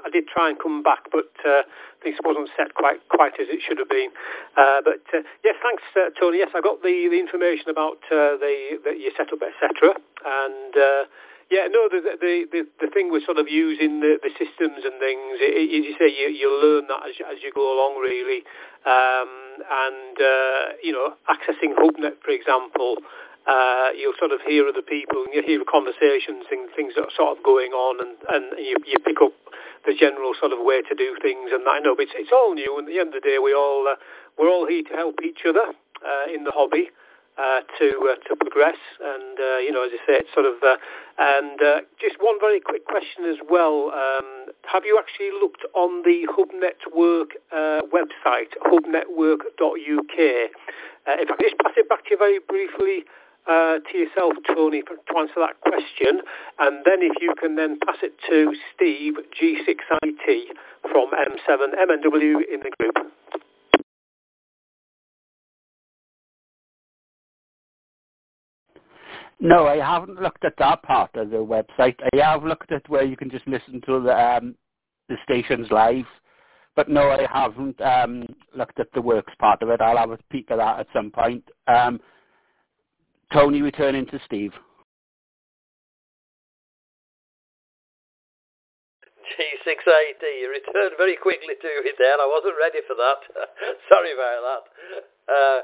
I did try and come back, but things wasn't set quite as it should have been. Yes, thanks, Tony. Yes, I got the information about your setup, etc. And the thing with sort of using the systems and things, as you say, you learn that as you go along, really. Accessing HubNet, for example, you'll sort of hear other people and you hear conversations and things that are sort of going on, and you pick up the general sort of way to do things. And I know it's all new, and at the end of the day, we're all here to help each other in the hobby. To progress, and as I say, it's sort of just one very quick question as well. Have you actually looked on the Hub Network website, hubnetwork.uk? If I could just pass it back to you very briefly to yourself, Tony, to answer that question, and then if you can then pass it to Steve G6IT from M7 MNW in the group. No, I haven't looked at that part of the website. I have looked at where you can just listen to the stations live, but no, I haven't looked at the works part of it. I'll have a peek at that at some point. Tony, returning to Steve. G680, you returned very quickly to it there. I wasn't ready for that. Sorry about that.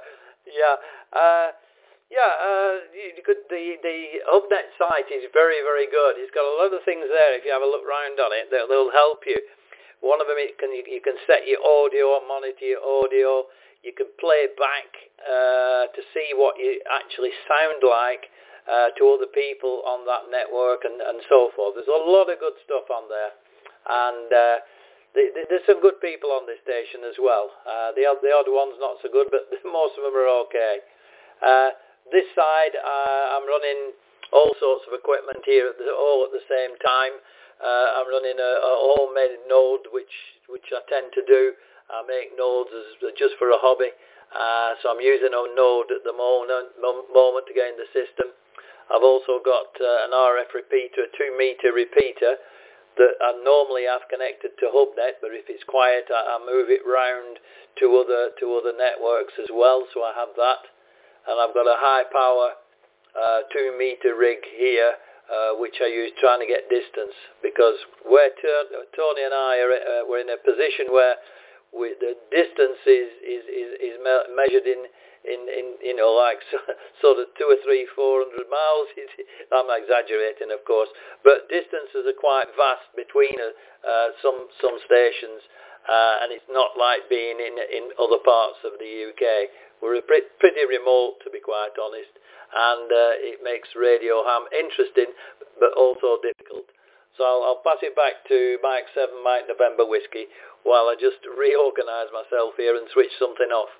The HubNet site is very, very good. It's got a lot of things there. If you have a look round on it, they'll help you. One of them, you can set your audio, monitor your audio. You can play back to see what you actually sound like to other people on that network and so forth. There's a lot of good stuff on there. And there's some good people on this station as well. The odd one's not so good, but most of them are okay. This side, I'm running all sorts of equipment here all at the same time. I'm running a homemade node, which I tend to do. I make nodes just for a hobby. So I'm using a node at the moment to get in the system. I've also got an RF repeater, a 2-meter repeater that I normally have connected to HubNet, but if it's quiet, I move it round to other networks as well. So I have that. And I've got a high power 2-meter rig here, which I use trying to get distance, because where Tony and I we're in a position where the distance is measured in like sort of 200 or 400 miles. I'm exaggerating, of course, but distances are quite vast between some stations, and it's not like being in other parts of the UK. We're pretty remote, to be quite honest, and it makes Radio Ham interesting, but also difficult. So I'll pass it back to Mike 7, Mike November Whiskey, while I just reorganise myself here and switch something off.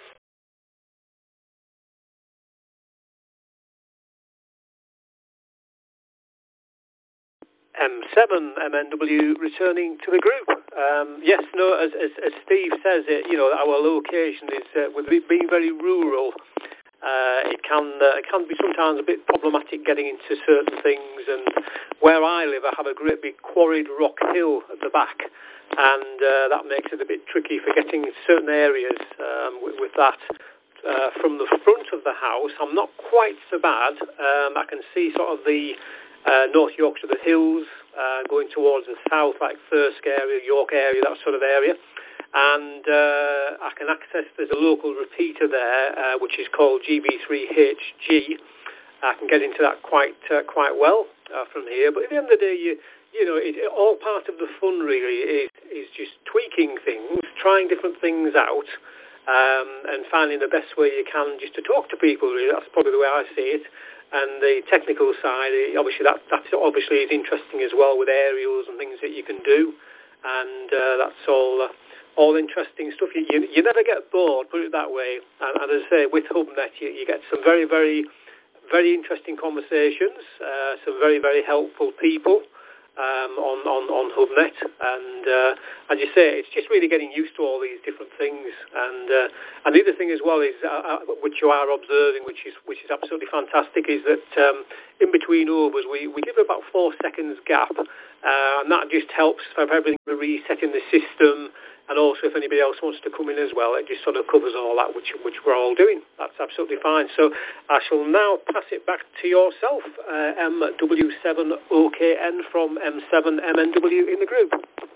M7 MNW returning to the group. Yes, no, as Steve says, our location is with it being very rural. It can be sometimes a bit problematic getting into certain things. And where I live, I have a great big quarried rock hill at the back, and that makes it a bit tricky for getting certain areas with that. From the front of the house, I'm not quite so bad. I can see sort of the North Yorkshire, the hills, going towards the south, like Thirsk area, York area, that sort of area. And I can access, there's a local repeater there, which is called GB3HG. I can get into that quite well from here. But at the end of the day, all part of the fun really is just tweaking things, trying different things out, and finding the best way you can just to talk to people, really. That's probably the way I see it. And the technical side, obviously, that obviously is interesting as well, with aerials and things that you can do, and that's all interesting stuff. You never get bored, put it that way. And as I say, with HubNet, you get some very, very, very interesting conversations, some very, very helpful people, on HubNet, and as you say, it's just really getting used to all these different things. And the other thing as well is, which you are observing, which is absolutely fantastic, is that in between overs we give about 4 seconds gap, and that just helps for everything resetting the system. And also, if anybody else wants to come in as well, it just sort of covers all that, which we're all doing. That's absolutely fine. So I shall now pass it back to yourself, MW7OKN from M7MNW in the group.